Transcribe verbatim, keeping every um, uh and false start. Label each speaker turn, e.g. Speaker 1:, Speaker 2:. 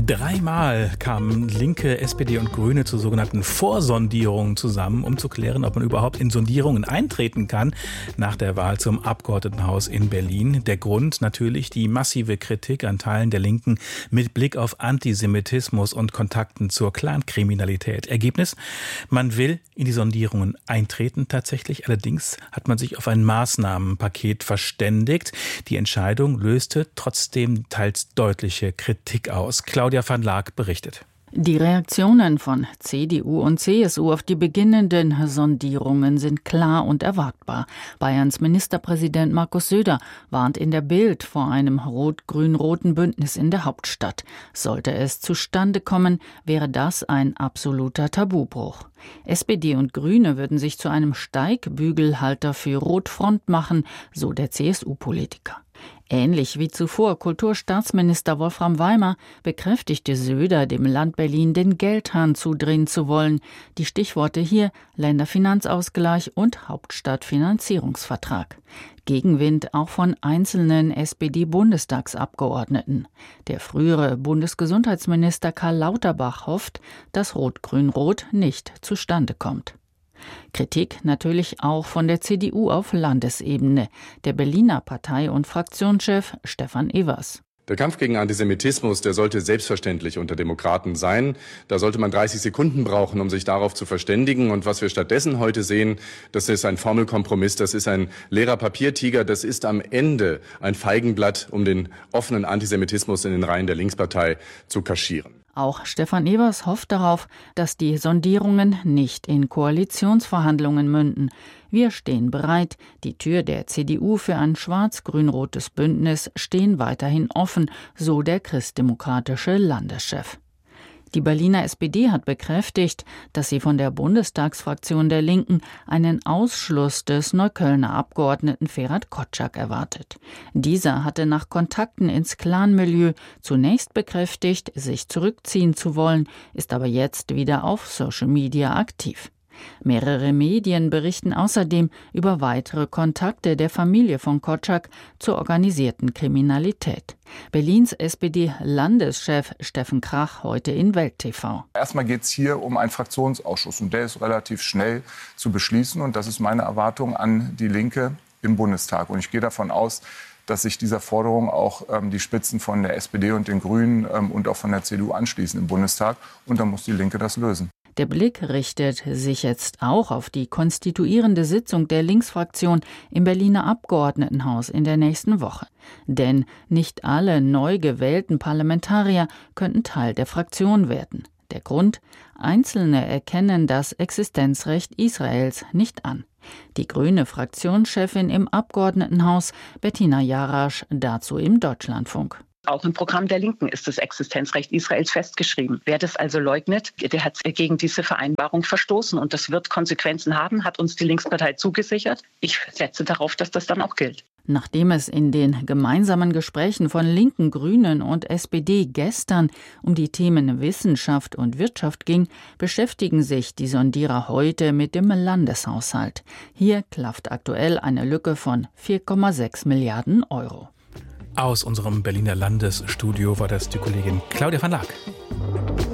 Speaker 1: Dreimal kamen Linke, S P D und Grüne zu sogenannten Vorsondierungen zusammen, um zu klären, ob man überhaupt in Sondierungen eintreten kann nach der Wahl zum Abgeordnetenhaus in Berlin. Der Grund natürlich die massive Kritik an Teilen der Linken mit Blick auf Antisemitismus und Kontakten zur Clankriminalität. Ergebnis: Man will in die Sondierungen eintreten tatsächlich. Allerdings hat man sich auf ein Maßnahmenpaket verständigt. Die Entscheidung löste trotzdem teils deutliche Kritik aus. Claudia van Laak berichtet.
Speaker 2: Die Reaktionen von C D U und C S U auf die beginnenden Sondierungen sind klar und erwartbar. Bayerns Ministerpräsident Markus Söder warnt in der Bild vor einem rot-grün-roten Bündnis in der Hauptstadt. Sollte es zustande kommen, wäre das ein absoluter Tabubruch. S P D und Grüne würden sich zu einem Steigbügelhalter für Rotfront machen, so der C S U-Politiker. Ähnlich wie zuvor Kulturstaatsminister Wolfram Weimer bekräftigte Söder dem Land Berlin, den Geldhahn zudrehen zu wollen. Die Stichworte hier: Länderfinanzausgleich und Hauptstadtfinanzierungsvertrag. Gegenwind auch von einzelnen S P D-Bundestagsabgeordneten. Der frühere Bundesgesundheitsminister Karl Lauterbach hofft, dass Rot-Grün-Rot nicht zustande kommt. Kritik natürlich auch von der C D U auf Landesebene. Der Berliner Partei- und Fraktionschef Stefan Evers.
Speaker 3: Der Kampf gegen Antisemitismus, der sollte selbstverständlich unter Demokraten sein. Da sollte man dreißig Sekunden brauchen, um sich darauf zu verständigen. Und was wir stattdessen heute sehen, das ist ein Formelkompromiss, das ist ein leerer Papiertiger, das ist am Ende ein Feigenblatt, um den offenen Antisemitismus in den Reihen der Linkspartei zu kaschieren.
Speaker 2: Auch Stefan Evers hofft darauf, dass die Sondierungen nicht in Koalitionsverhandlungen münden. Wir stehen bereit. Die Tür der C D U für ein schwarz-grün-rotes Bündnis stehen weiterhin offen, so der christdemokratische Landeschef. Die Berliner S P D hat bekräftigt, dass sie von der Bundestagsfraktion der Linken einen Ausschluss des Neuköllner Abgeordneten Ferhat Kotschak erwartet. Dieser hatte nach Kontakten ins Clanmilieu zunächst bekräftigt, sich zurückziehen zu wollen, ist aber jetzt wieder auf Social Media aktiv. Mehrere Medien berichten außerdem über weitere Kontakte der Familie von Kotschak zur organisierten Kriminalität. Berlins S P D-Landeschef Steffen Krach heute in Welt T V.
Speaker 4: Erstmal geht es hier um einen Fraktionsausschuss und der ist relativ schnell zu beschließen und das ist meine Erwartung an die Linke im Bundestag. Und ich gehe davon aus, dass sich dieser Forderung auch ähm, die Spitzen von der S P D und den Grünen ähm, und auch von der C D U anschließen im Bundestag und dann muss die Linke das lösen.
Speaker 2: Der Blick richtet sich jetzt auch auf die konstituierende Sitzung der Linksfraktion im Berliner Abgeordnetenhaus in der nächsten Woche. Denn nicht alle neu gewählten Parlamentarier könnten Teil der Fraktion werden. Der Grund: Einzelne erkennen das Existenzrecht Israels nicht an. Die grüne Fraktionschefin im Abgeordnetenhaus Bettina Jarasch dazu im Deutschlandfunk.
Speaker 5: Auch im Programm der Linken ist das Existenzrecht Israels festgeschrieben. Wer das also leugnet, der hat gegen diese Vereinbarung verstoßen. Und das wird Konsequenzen haben, hat uns die Linkspartei zugesichert. Ich setze darauf, dass das dann auch gilt.
Speaker 2: Nachdem es in den gemeinsamen Gesprächen von Linken, Grünen und S P D gestern um die Themen Wissenschaft und Wirtschaft ging, beschäftigen sich die Sondierer heute mit dem Landeshaushalt. Hier klafft aktuell eine Lücke von vier Komma sechs Milliarden Euro.
Speaker 1: Aus unserem Berliner Landesstudio war das die Kollegin Claudia van Laak.